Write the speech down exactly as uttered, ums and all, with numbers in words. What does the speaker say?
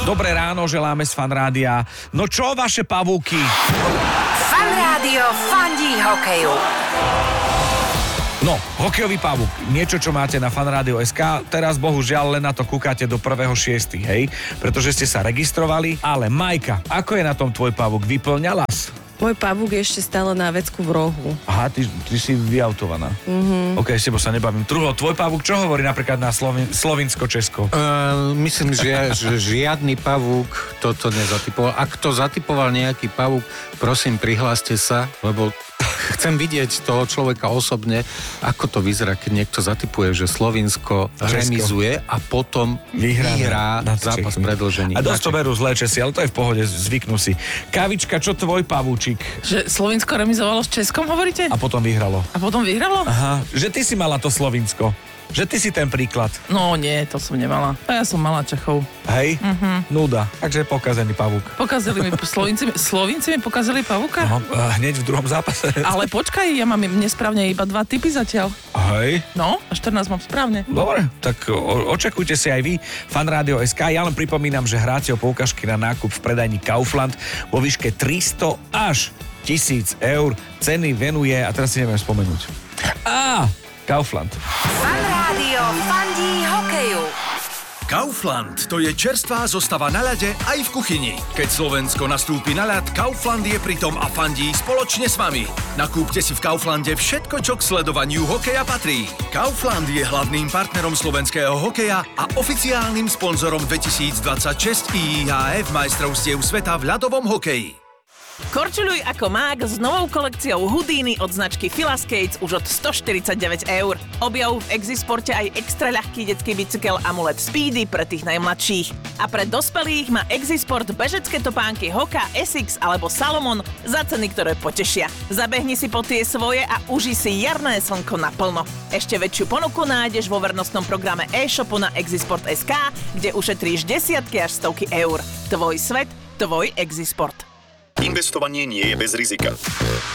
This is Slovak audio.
Dobré ráno, želáme z Fanrádia. No čo, vaše pavúky? Fanrádio fandí hokeju. No, hokejový pavúk, niečo, čo máte na fanradio bodka es ká, teraz bohužiaľ len na to kúkate do prvého šiestého, hej? Pretože ste sa registrovali, ale Majka, ako je na tom tvoj pavúk? Vyplňala si? Môj pavúk je ešte stále na vecku v rohu. Aha, ty, ty si vyautovaná. Mhm. OK, s tebou sa nebavím. Truho, tvoj pavúk čo hovorí napríklad na Slovi- Slovinsko-Česko? Uh, myslím, že, že žiadny pavúk toto nezatipoval. Ak to zatipoval nejaký pavúk, prosím, prihláste sa, lebo chcem vidieť toho človeka osobne, ako to vyzerá, keď niekto zatipuje, že Slovinsko remizuje a potom Vyhrá vyhrá nad zápas Čechmi. predĺžený. A dosť to berú zlé Česi, ale to je v pohode, zvyknú si. Kavička, čo tvoj pavúčik? Že Slovinsko remizovalo s Českom, hovoríte? A potom vyhralo. A potom vyhralo? Aha, že ty si mala to Slovinsko. Že ty si ten príklad. No nie, to som nemala. A ja som mala Čechov. Hej? Mhm. Nuda. Takže pokazený pavúk. Pokazili mi, Slovinci, Slovinci mi pokazili pavúka? No, hneď v druhom zápase. Ale počkaj, ja mám nesprávne iba dva typy zatiaľ. Hej. No, a štrnásť mám správne. Dobre, tak o, očakujte si aj vy Fanrádio bodka es ká. Ja len pripomínam, že hráte o poukažky na nákup v predajni Kaufland vo výške tristo až tisíc eur. Ceny venuje, a teraz si neviem spomenúť. Á, Kaufland. Fanrádio fandí hokeju. Kaufland, to je čerstvá zostava na ľade aj v kuchyni. Keď Slovensko nastúpi na ľad, Kaufland je pritom a fandí spoločne s vami. Nakúpte si v Kauflande všetko, čo k sledovaniu hokeja patrí. Kaufland je hlavným partnerom slovenského hokeja a oficiálnym sponzorom dvetisícdvadsaťšesť í há ef majstrovstiev sveta v ľadovom hokeji. Korčuľuj ako mák s novou kolekciou Houdini od značky Fila Skates už od stoštyridsaťdeväť eur. Objav v Exisporte aj extra ľahký detský bicykel Amulet Speedy pre tých najmladších. A pre dospelých má Exisport bežecké topánky Hoka, Essex alebo Salomon za ceny, ktoré potešia. Zabehni si po tie svoje a uži si jarné slnko naplno. Ešte väčšiu ponuku nájdeš vo vernostnom programe e-shopu na Exisport bodka es ká, kde ušetríš desiatky až stovky eur. Tvoj svet, tvoj Exisport. Investovanie nie je bez rizika.